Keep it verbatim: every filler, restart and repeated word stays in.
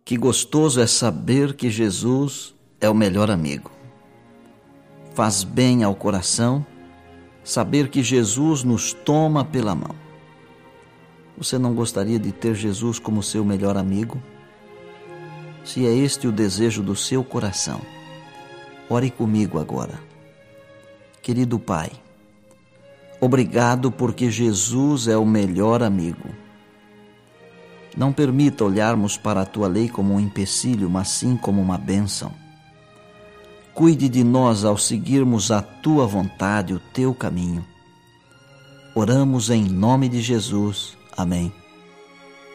Que gostoso é saber que Jesus é o melhor amigo. Faz bem ao coração saber que Jesus nos toma pela mão. Você não gostaria de ter Jesus como seu melhor amigo? Se é este o desejo do seu coração, ore comigo agora. Querido Pai, obrigado porque Jesus é o melhor amigo. Não permita olharmos para a Tua lei como um empecilho, mas sim como uma bênção. Cuide de nós ao seguirmos a Tua vontade, o Teu caminho. Oramos em nome de Jesus. Amém.